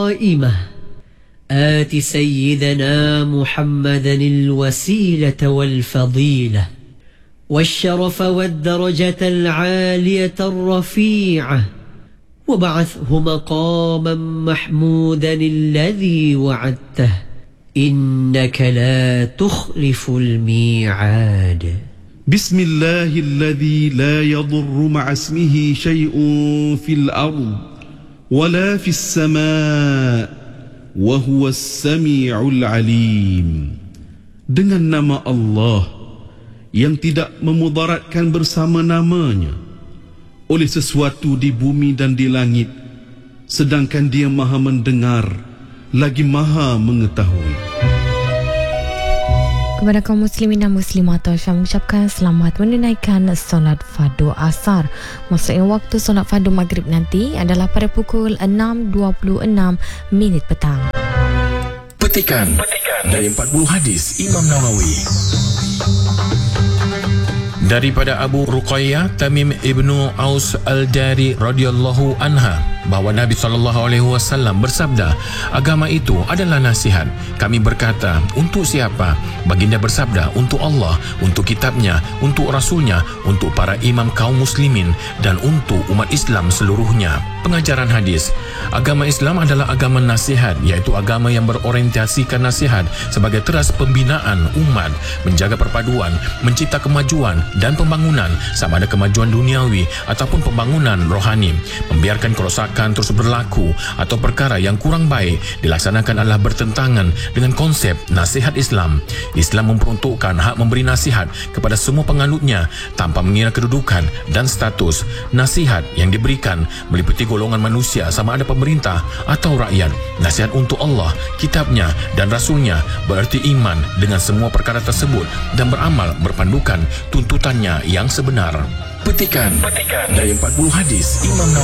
القائمة آت سيدنا محمدا الوسيلة والفضيلة والشرف والدرجة العالية الرفيعة وبعثه مقاما محمودا الذي وعدته إنك لا تخلف الميعاد. بسم الله الذي لا يضر مع اسمه شيء في الأرض ولا في السماء وهو السميع العليم. Dengan nama Allah yang tidak memudaratkan bersama namanya oleh sesuatu di bumi dan di langit, sedangkan Dia Maha mendengar lagi Maha mengetahui. Kepada kaum muslimin dan muslimat, saya mengucapkan selamat menunaikan solat fardu asar. Maksudnya waktu solat fardu maghrib nanti adalah pada pukul 6.26 petang. Petikan dari 40 hadis Imam Nawawi. Daripada Abu Ruqayyah Tamim ibnu Aus al-Dari radhiyallahu anha bahawa Nabi SAW bersabda, agama itu adalah nasihat. Kami berkata, untuk siapa? Baginda bersabda, untuk Allah, untuk kitabnya, untuk rasulnya, untuk para imam kaum muslimin dan untuk umat Islam seluruhnya. Pengajaran hadis. Agama Islam adalah agama nasihat, iaitu agama yang berorientasikan nasihat sebagai teras pembinaan umat, menjaga perpaduan, mencipta kemajuan dan pembangunan, sama ada kemajuan duniawi ataupun pembangunan rohani. Membiarkan kerosakan terus berlaku atau perkara yang kurang baik dilaksanakan adalah bertentangan dengan konsep nasihat Islam. Islam memperuntukkan hak memberi nasihat kepada semua penganutnya tanpa mengira kedudukan dan status. Nasihat yang diberikan meliputi golongan manusia sama ada pemerintah atau rakyat. Nasihat untuk Allah, kitabnya dan rasulnya berarti iman dengan semua perkara tersebut dan beramal berpandukan tuntutannya yang sebenar. Petikan dari 40 hadis Imam Nawawi.